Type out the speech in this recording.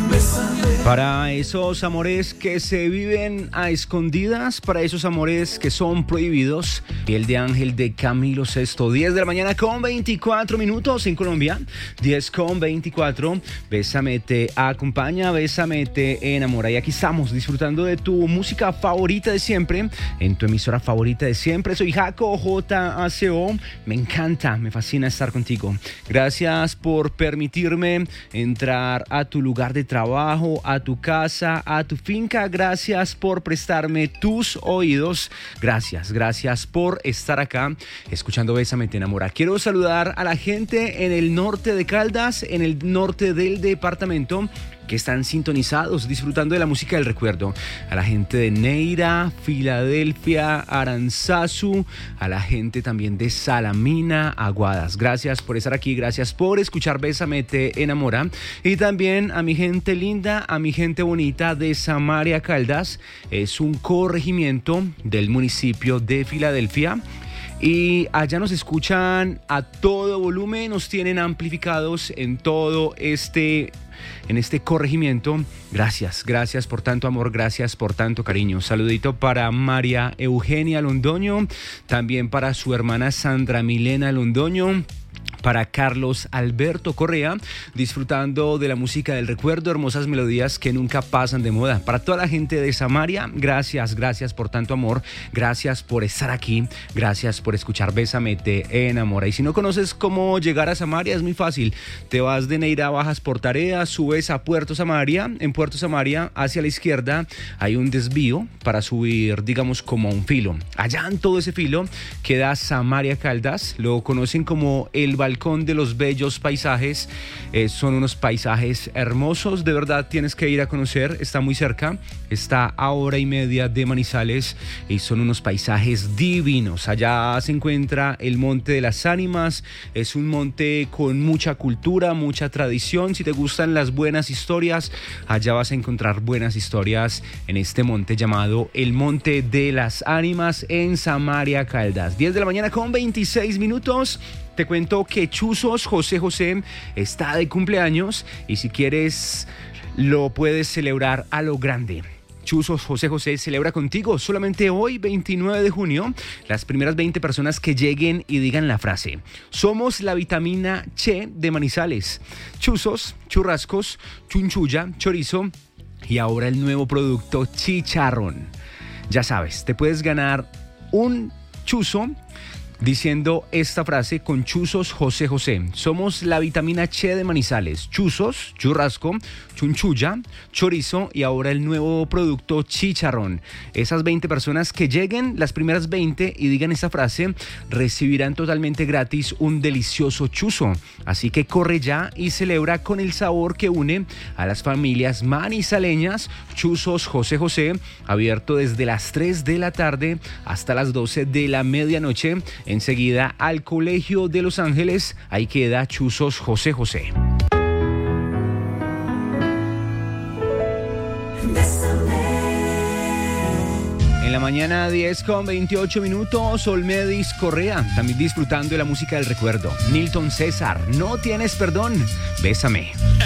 Para esos amores que se viven a escondidas, para esos amores que son prohibidos, Piel de Ángel de Camilo Sesto. 10 de la mañana con 24 minutos en Colombia, 10 con 24. Bésame te acompaña, Bésame te enamora. Y aquí estamos disfrutando de tu música favorita de siempre, en tu emisora favorita de siempre. Soy Jaco, J-A-C-O. Me encanta, me fascina estar contigo. Gracias por permitirme entrar a tu lugar de trabajo, a tu casa, a tu finca. Gracias por prestarme tus oídos. Gracias por estar acá escuchando Bésame te enamora. Quiero saludar a la gente en el norte de Caldas, en el norte del departamento, que están sintonizados, disfrutando de la música del recuerdo. A la gente de Neira, Filadelfia, Aranzazu, a la gente también de Salamina, Aguadas. Gracias por estar aquí, gracias por escuchar Bésame te enamora. Y también a mi gente linda, a mi gente bonita de Samaria Caldas. Es un corregimiento del municipio de Filadelfia. Y allá nos escuchan a todo volumen, nos tienen amplificados en todo en este corregimiento. Gracias por tanto amor, gracias por tanto cariño. Saludito para María Eugenia Londoño, también para su hermana Sandra Milena Londoño, para Carlos Alberto Correa, disfrutando de la música del recuerdo, hermosas melodías que nunca pasan de moda. Para toda la gente de Samaria, gracias por tanto amor, gracias por estar aquí, gracias por escuchar Bésame te enamora. Y si no conoces cómo llegar a Samaria, es muy fácil. Te vas de Neira, bajas por Tarea, subes a Puerto Samaria. En Puerto Samaria, hacia la izquierda, hay un desvío para subir, digamos, como a un filo. Allá en todo ese filo queda Samaria Caldas, lo conocen como el Balcón de los bellos paisajes. Son unos paisajes hermosos, de verdad tienes que ir a conocer. Está muy cerca, está a hora y media de Manizales y son unos paisajes divinos. Allá se encuentra el Monte de las Ánimas. Es un monte con mucha cultura, mucha tradición. Si te gustan las buenas historias, allá vas a encontrar buenas historias en este monte llamado el Monte de las Ánimas en Samaria Caldas. 10 de la mañana con 26 minutos. Te cuento que Chuzos José José está de cumpleaños y si quieres lo puedes celebrar a lo grande. Chuzos José José celebra contigo solamente hoy, 29 de junio, las primeras 20 personas que lleguen y digan la frase: somos la vitamina Che de Manizales. Chuzos, churrascos, chunchulla, chorizo y ahora el nuevo producto chicharrón. Ya sabes, te puedes ganar un chuzo diciendo esta frase con Chuzos José José. Somos la vitamina Che de Manizales. Chuzos, churrasco, chunchulla, chorizo y ahora el nuevo producto chicharrón. Esas 20 personas que lleguen, las primeras 20 y digan esta frase, recibirán totalmente gratis un delicioso chuzo. Así que corre ya y celebra con el sabor que une a las familias manizaleñas. Chuzos José José, abierto desde las 3 de la tarde hasta las 12 de la medianoche. Enseguida al Colegio de Los Ángeles, ahí queda Chuzos José José. En la mañana 10 con 28 minutos, Olmedis Correa, también disfrutando de la música del recuerdo. Nilton César, no tienes perdón, Bésame.